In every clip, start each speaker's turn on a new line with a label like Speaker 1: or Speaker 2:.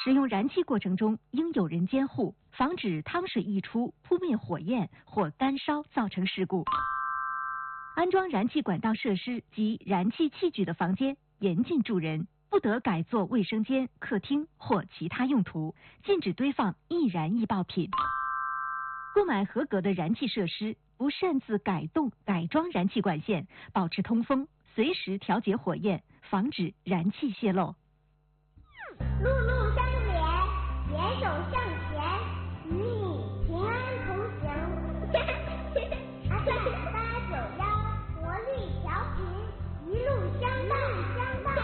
Speaker 1: 使用燃气过程中应有人监护，防止汤水溢出扑灭火焰或干烧造成事故。安装燃气管道设施及燃气器具的房间严禁住人，不得改作卫生间、客厅或其他用途，禁止堆放易燃易爆品。购买合格的燃气设施，不擅自改动、改装燃气管线，保持通风，随时调节火焰，防止燃气泄漏。
Speaker 2: 路路相连，携手向前，与你平安同行。FM891，活力调频，一路相伴。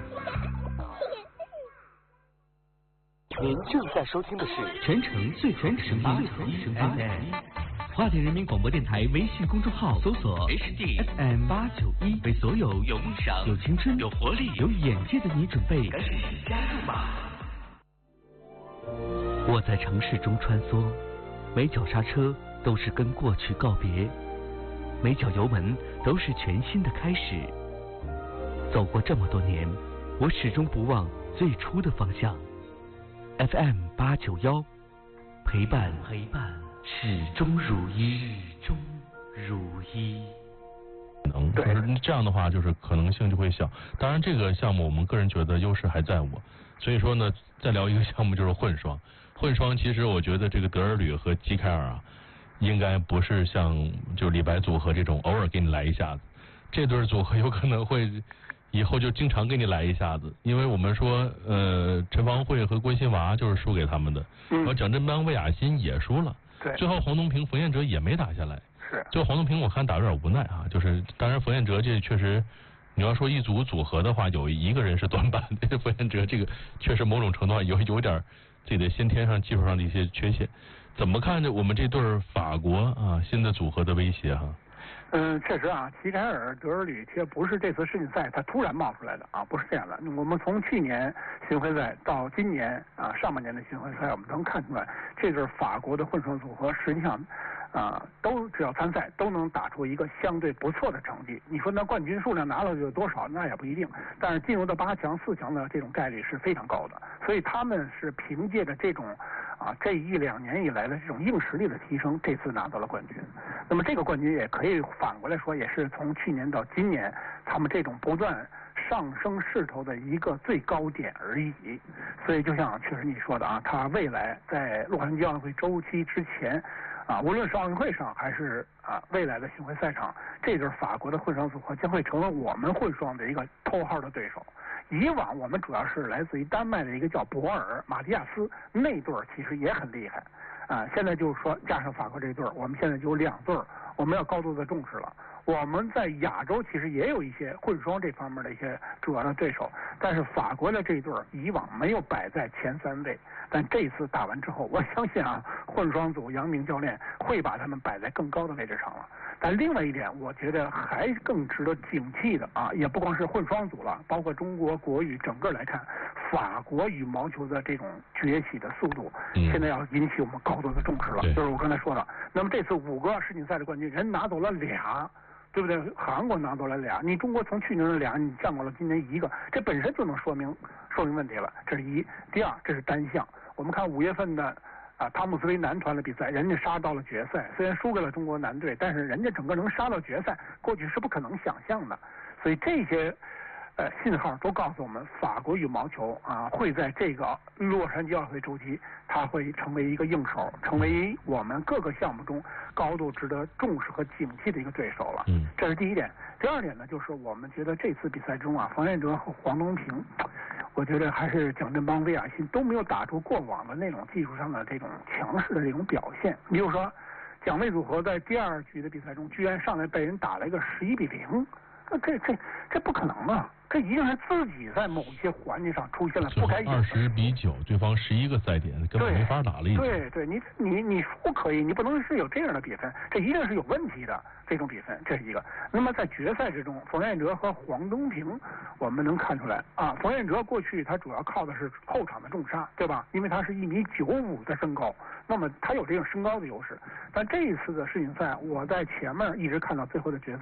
Speaker 3: 您正在收听的是
Speaker 4: 全程最全声音 FM 华典人民广播电台微信公众号搜索 HD FM891，为所有有梦想、有青春、有活力、有眼界的你准备，赶紧加入吧！我在城市中穿梭，每脚刹车都是跟过去告别，每脚油门都是全新的开始。走过这么多年，我始终不忘最初的方向。FM891，陪伴始终如一。
Speaker 5: 就是这样的话，就是可能性就会小。当然，这个项目我们个人觉得优势还在我，所以说呢，再聊一个项目就是混双。混双其实我觉得这个德尔吕和基凯尔啊，应该不是像就李白组合这种偶尔给你来一下子，这对组合有可能会以后就经常给你来一下子，因为我们说陈芳慧和关心娃就是输给他们的，然后蒋振邦、魏雅欣也输了，
Speaker 6: 对，
Speaker 5: 最后黄东萍、冯彦哲也没打下来。
Speaker 6: 是，
Speaker 5: 就黄东萍我看打有点无奈啊，就是当然冯彦哲这确实，你要说一组组合的话，有一个人是短板的，冯彦哲这个确实某种程度上有点自己的先天上技术上的一些缺陷。怎么看着我们这对法国啊新的组合的威胁哈？
Speaker 6: 确实啊，齐凯尔、德尔吕其实不是这次世锦赛它突然冒出来的啊，不是这样的。我们从去年巡回赛到今年啊上半年的巡回赛，我们能看出来，这对法国的混双组合实际上都只要参赛都能打出一个相对不错的成绩。你说那冠军数量拿了有多少，那也不一定，但是进入到8强、4强的这种概率是非常高的。所以他们是凭借着这种这1-2年以来的这种硬实力的提升，这次拿到了冠军。那么这个冠军也可以反过来说，也是从去年到今年他们这种不断上升势头的一个最高点而已。所以就像确实你说的啊，他未来在洛杉矶奥运会周期之前无论是奥运会上还是未来的巡回赛场，这对法国的混双组合将会成为我们混双的一个头号的对手。以往我们主要是来自于丹麦的一个叫博尔、马蒂亚斯那对其实也很厉害现在就是说加上法国这对，我们现在就有2对，我们要高度的重视了。我们在亚洲其实也有一些混双这方面的一些主要的对手，但是法国的这对以往没有摆在前3位，但这次打完之后，我相信混双组杨明教练会把他们摆在更高的位置上了。但另外一点，我觉得还更值得警惕的也不光是混双组了，包括中国国羽整个来看，法国羽毛球的这种崛起的速度，现在要引起我们高度的重视了。就是我刚才说的，那么这次5个世锦赛的冠军，人拿走了2。对不对？韩国拿到了2，你中国从去年的2，你降到了今年1个，这本身就能说明问题了。这是一。第二，这是单项。我们看5月份的汤姆斯杯男团的比赛，人家杀到了决赛，虽然输给了中国男队，但是人家整个能杀到决赛，过去是不可能想象的。所以这些信号都告诉我们，法国羽毛球会在这个洛杉矶奥运会周期，它会成为一个硬手，成为我们各个项目中高度值得重视和警惕的一个对手了。这是第一点。第二点呢，就是我们觉得这次比赛中冯彦哲和黄东萍，我觉得还是蒋振邦、魏雅欣都没有打出过往的那种技术上的这种强势的这种表现。比如说，蒋魏组合在第2局的比赛中，居然上来被人打了一个11-0，这不可能啊！这一定是自己在某一些环节上出现了不该有的。
Speaker 5: 20-9，对方11个赛点，根本没法打了已经。
Speaker 6: 对，你输可以，你不能是有这样的比分，这一定是有问题的这种比分，这是一个。那么在决赛之中，冯彦哲和黄东萍，我们能看出来冯彦哲过去他主要靠的是后场的重杀，对吧？因为他是1.95米的身高，那么他有这种身高的优势。但这一次的世锦赛，我在前面一直看到最后的决赛，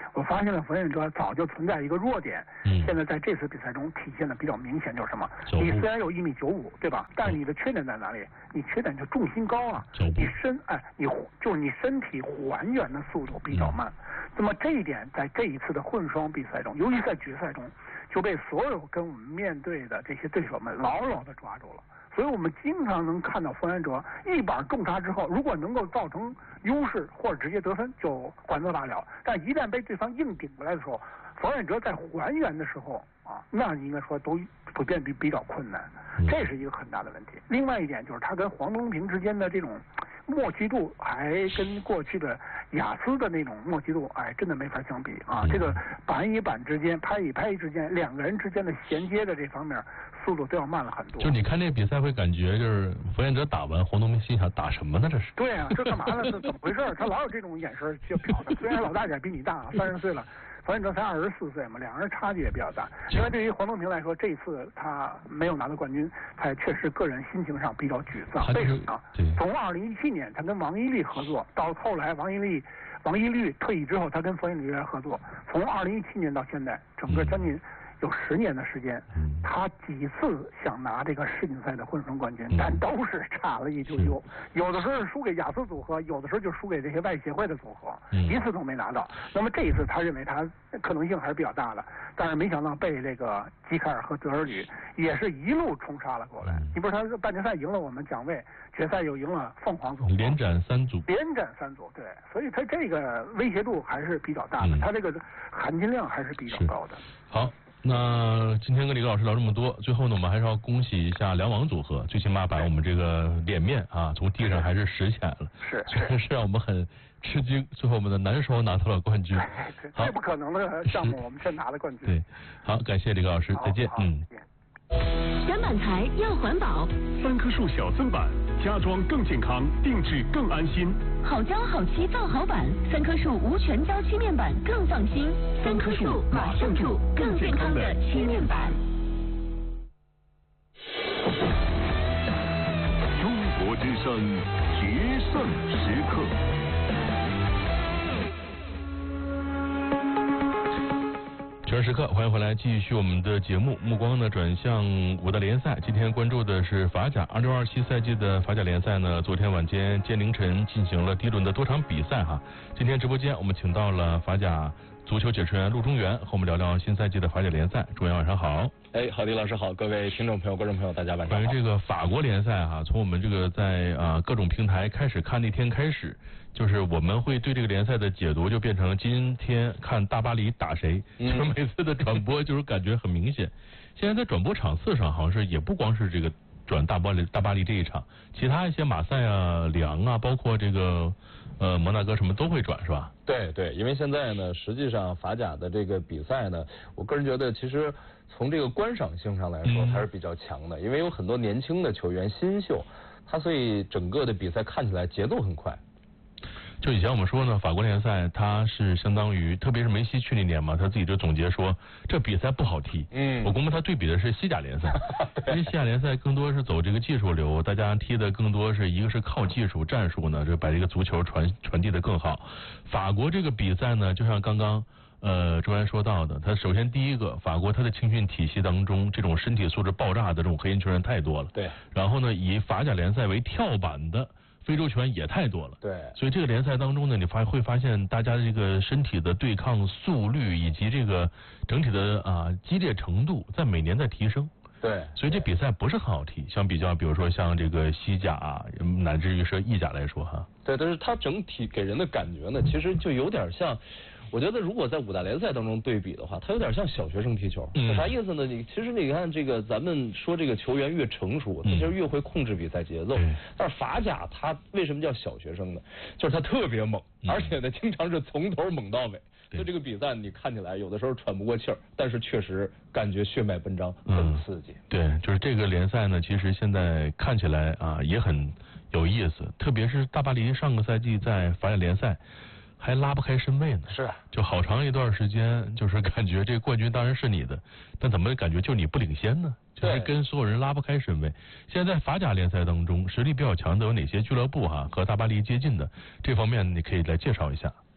Speaker 6: 我发现了冯远哲早就存在一个弱点，现在在这次比赛中体现的比较明显，就是什么？你虽然有1.95米，对吧？但是你的缺点在哪里？你缺点就重心高啊，你身体还原的速度比较慢。那么这一点在这一次的混双比赛中，尤其在决赛中，就被所有跟我们面对的这些对手们牢牢的抓住了。所以我们经常能看到冯远哲一板重杀之后，如果能够造成优势或者直接得分就还则罢了，但一旦被对方硬顶过来的时候，冯远哲在还原的时候啊，那应该说都普遍比较困难，这是一个很大的问题。另外一点就是他跟黄东萍之间的这种默契度，还跟过去的雅思的那种默契度，真的没法相比啊。这个板与板之间、拍与拍之间，两个人之间的衔接的这方面速度都要慢了很多。
Speaker 5: 就你看这比赛会感觉，就是冯远哲打完，黄东萍心想打什么呢？这是。
Speaker 6: 对啊，这干嘛呢？这怎么回事？他老有这种眼神去瞟他。虽然老大点比你大，30岁了。冯远哲才24岁嘛，两个人差距也比较大。因为对于黄东萍来说，这一次他没有拿到冠军，他确实个人心情上比较沮丧。为什么呢？从2017年他跟王一律合作，到后来王一律退役之后，他跟冯远哲合作，从2017年到现在，整个将近有10年的时间，他几次想拿这个世锦赛的混双冠军，但都是差了一丢丢。有的时候是输给雅思组合，有的时候就输给这些外协会的组合，一次都没拿到。那么这一次他认为他可能性还是比较大的，但是没想到被这个基凯尔和德尔吕也是一路冲杀了过来。你不是他半决赛赢了我们蒋卫，决赛又赢了凤凰组，
Speaker 5: 连斩3组，
Speaker 6: 对，所以他这个威胁度还是比较大的，他这个含金量还是比较高的。
Speaker 5: 好。那今天跟李老师聊这么多，最后呢，我们还是要恭喜一下两网组合，最起码把我们这个脸面啊从地上还是拾起来了，虽然是让我们很吃惊，最后我们的男双拿到了冠军，
Speaker 6: 最不可能的项目我们却拿了冠军。
Speaker 5: 对，好，感谢李老师，再见。
Speaker 1: 选板材要环保
Speaker 7: ，3棵树小增板，家装更健康，定制更安心。
Speaker 1: 好胶好漆造好板，3棵树无全胶漆面板更放心。3棵树马上住，更健康的漆面板。
Speaker 7: 中国之声决胜时刻。
Speaker 5: 决胜时刻，欢迎回来，继续我们的节目。目光呢转向五大联赛，今天关注的是法甲26-27赛季的法甲联赛呢。昨天晚间凌晨进行了第一轮的多场比赛哈。今天直播间我们请到了法甲足球解说员陆中原，和我们聊聊新赛季的法甲联赛。中原晚上好。
Speaker 8: 好，李老师好，各位听众朋友、观众朋友，大家晚上好。
Speaker 5: 关于这个法国联赛哈，从我们这个在各种平台开始看那天开始，就是我们会对这个联赛的解读就变成今天看大巴黎打谁，就是每次的转播就是感觉很明显。现在在转播场次上好像是也不光是这个转大巴黎这一场，其他一些马赛啊、里昂啊，包括这个摩纳哥什么都会转是吧？
Speaker 8: 对，因为现在呢，实际上法甲的这个比赛呢，我个人觉得其实从这个观赏性上来说还是比较强的，因为有很多年轻的球员新秀，所以整个的比赛看起来节奏很快。
Speaker 5: 就以前我们说呢，法国联赛它是相当于，特别是梅西去那年嘛，他自己就总结说这比赛不好踢。我估摸他对比的是西甲联赛，因为西甲联赛更多是走这个技术流，大家踢的更多是一个是靠技术战术呢，就把这个足球传递的更好。法国这个比赛呢，就像刚刚周安说到的，他首先第一个，法国他的青训体系当中，这种身体素质爆炸的这种黑人球员太多了。
Speaker 8: 对。然
Speaker 5: 后呢，以法甲联赛为跳板的非洲球员也太多了。
Speaker 8: 对。
Speaker 5: 所以这个联赛当中呢，你会发现大家这个身体的对抗速率以及这个整体的激烈程度在每年在提升。
Speaker 8: 对。
Speaker 5: 所以这比赛不是很好踢，相比较比如说像这个西甲乃至于是意甲来说哈。
Speaker 8: 对，但是它整体给人的感觉呢，其实就有点像。我觉得如果在五大联赛当中对比的话，它有点像小学生踢球。啥意思呢？其实你看这个，咱们说这个球员越成熟，他其实越会控制比赛节奏。但是法甲它为什么叫小学生呢？就是它特别猛，而且呢经常是从头猛到尾。就这个比赛你看起来有的时候喘不过气儿，但是确实感觉血脉奔张，很刺激。
Speaker 5: 对，就是这个联赛呢，其实现在看起来也很有意思，特别是大巴黎上个赛季在法甲联赛还拉不开身位呢，
Speaker 8: 是，
Speaker 5: 就好长一段时间，就是感觉这个冠军当然是你的，但怎么感觉就你不领先呢？就是跟所有人拉不开身位。现在在法甲联赛当中，实力比较强的有哪些俱乐部和大巴黎接近的？这方面你可以来介绍一下。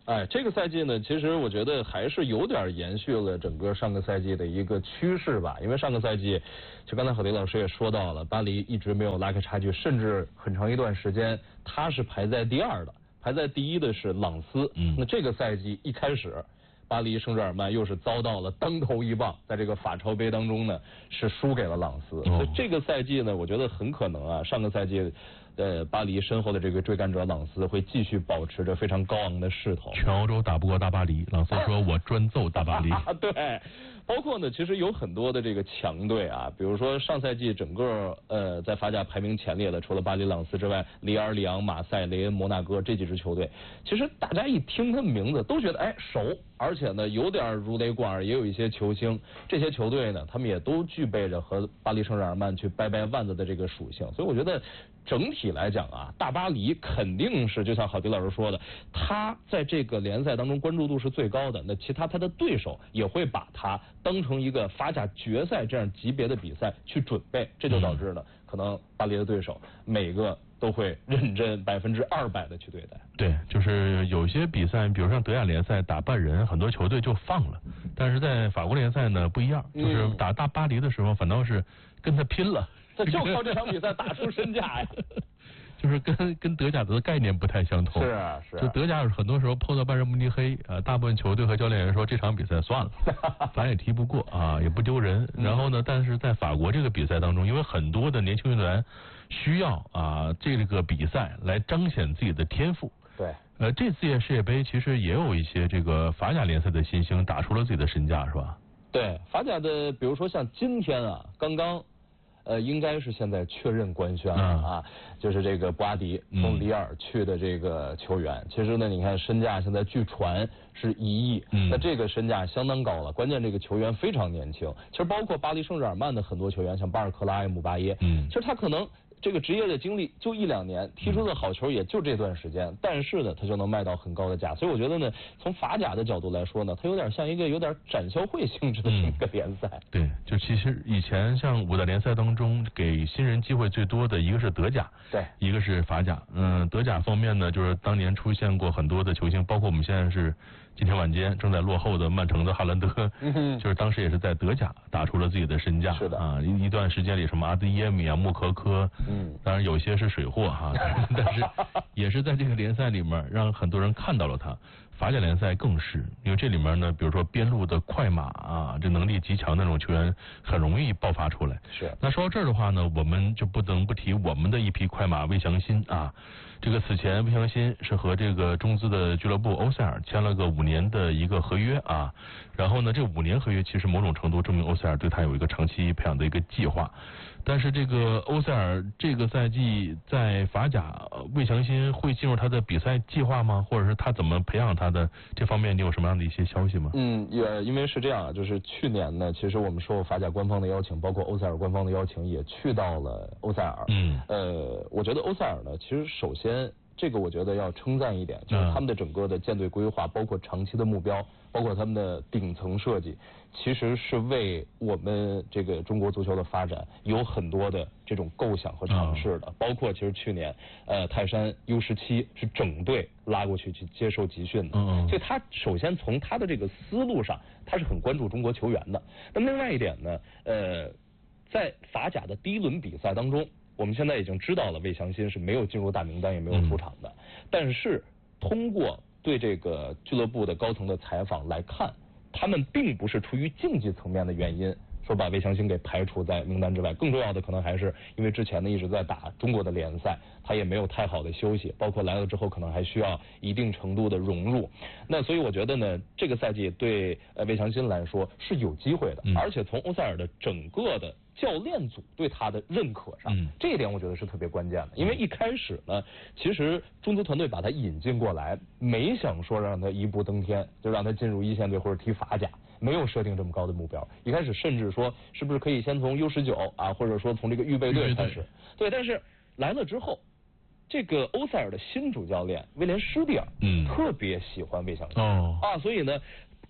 Speaker 8: 哎，这个赛季呢，其实我觉得还是有点延续了整个上个赛季的一个趋势吧。因为上个赛季，就刚才郝迪老师也说到了，巴黎一直没有拉开差距，甚至很长一段时间他是排在第2的，排在第1的是朗斯。那这个赛季一开始，巴黎圣日耳曼又是遭到了当头一棒，在这个法超杯当中呢是输给了朗斯。所以这个赛季呢，我觉得很可能啊，上个赛季。巴黎身后的这个追赶者朗斯会继续保持着非常高昂的势头。
Speaker 5: 全欧洲打不过大巴黎，朗斯说我专揍大巴黎。
Speaker 8: 对，包括呢，其实有很多的这个强队啊，比如说上赛季整个在法甲排名前列的，除了巴黎、朗斯之外，里尔、里昂、马赛、雷恩、摩纳哥这几支球队，其实大家一听他们名字都觉得哎熟，而且呢有点如雷贯耳，也有一些球星。这些球队呢，他们也都具备着和巴黎圣日耳曼去掰掰腕子的这个属性，所以我觉得。整体来讲啊，大巴黎肯定是就像郝迪老师说的，他在这个联赛当中关注度是最高的。那其他他的对手也会把他当成一个法甲决赛这样级别的比赛去准备，这就导致了可能巴黎的对手每个都会认真200%的去对待。
Speaker 5: 对，就是有些比赛，比如像德甲联赛打半人，很多球队就放了，但是在法国联赛呢不一样，就是打大巴黎的时候，反倒是跟他拼了。
Speaker 8: 他就靠这场比赛打出身价呀，
Speaker 5: 就是跟德甲的概念不太相同。
Speaker 8: 是啊，是啊。
Speaker 5: 就德甲很多时候碰到拜仁慕尼黑，大部分球队和教练员说这场比赛算了，咱也踢不过啊，也不丢人。然后呢，但是在法国这个比赛当中，因为很多的年轻运动员需要这个比赛来彰显自己的天赋。
Speaker 8: 对。
Speaker 5: 这次世界杯其实也有一些这个法甲联赛的新星打出了自己的身价，是吧？
Speaker 8: 对，法甲的，比如说像今天啊，刚刚。应该是现在确认官宣了啊，就是这个布阿迪从里尔去的这个球员，其实呢，你看身价现在据传是1亿，那这个身价相当高了。关键这个球员非常年轻，其实包括巴黎圣日耳曼的很多球员，像巴尔克拉、姆巴耶，其实他可能。这个职业的经历就1-2年，踢出的好球也就这段时间，但是呢，他就能卖到很高的价，所以我觉得呢，从法甲的角度来说呢，它有点像一个有点展销会性质的一个联赛。
Speaker 5: 对，就其实以前像5大联赛当中给新人机会最多的一个是德甲，
Speaker 8: 对，
Speaker 5: 一个是法甲。德甲方面呢，就是当年出现过很多的球星，包括我们现在是今天晚间正在落后的曼城的哈兰德，就是当时也是在德甲打出了自己的身价。
Speaker 8: 是的
Speaker 5: 啊，一段时间里什么阿德耶米啊、穆科科。当然有些是水货哈，但是也是在这个联赛里面让很多人看到了他。法甲联赛更是，因为这里面呢，比如说边路的快马啊，这能力极强的那种球员很容易爆发出来。
Speaker 8: 是。
Speaker 5: 那说到这儿的话呢，我们就不能不提我们的一匹快马魏祥新啊。这个此前魏祥新是和这个中资的俱乐部欧塞尔签了个5年的一个合约啊。然后呢，这5年合约其实某种程度证明欧塞尔对他有一个长期培养的一个计划。但是这个欧塞尔这个赛季在法甲，魏祥新会进入他的比赛计划吗？或者是他怎么培养他的这方面，你有什么样的一些消息吗？
Speaker 8: 也因为是这样啊，就是去年呢，其实我们受法甲官方的邀请，包括欧塞尔官方的邀请，也去到了欧塞尔。我觉得欧塞尔呢，其实首先这个我觉得要称赞一点，就是他们的整个的舰队规划，包括长期的目标，包括他们的顶层设计，其实是为我们这个中国足球的发展有很多的这种构想和尝试的。包括其实去年泰山 U17是整队拉过去接受集训的，所以他首先从他的这个思路上，他是很关注中国球员的。那么另外一点呢，在法甲的第1轮比赛当中，我们现在已经知道了魏祥新是没有进入大名单，也没有出场的。但是通过对这个俱乐部的高层的采访来看，他们并不是出于竞技层面的原因说把魏祥新给排除在名单之外，更重要的可能还是因为之前呢一直在打中国的联赛，他也没有太好的休息，包括来了之后可能还需要一定程度的融入。那所以我觉得呢，这个赛季对魏祥新来说是有机会的，而且从欧塞尔的整个的教练组对他的认可上，这一点我觉得是特别关键的。因为一开始呢，其实中资团队把他引进过来，没想说让他一步登天，就让他进入1线队或者踢法甲，没有设定这么高的目标。一开始甚至说是不是可以先从 U19啊，或者说从这个预备队开始。对，但是来了之后，这个欧塞尔的新主教练威廉施蒂尔特别喜欢魏祥新所以呢，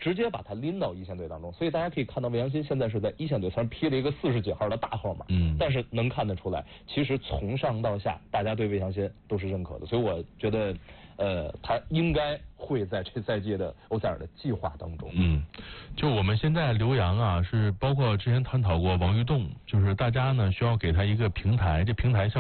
Speaker 8: 直接把他拎到一线队当中。所以大家可以看到魏阳新现在是在一线队，虽然披了一个40几号的大号码，但是能看得出来，其实从上到下，大家对魏阳新都是认可的。所以我觉得，他应该会在这赛季的欧塞尔的计划当中。
Speaker 5: 就我们现在留洋啊，是包括之前探讨过王玉栋，就是大家呢需要给他一个平台，这平台像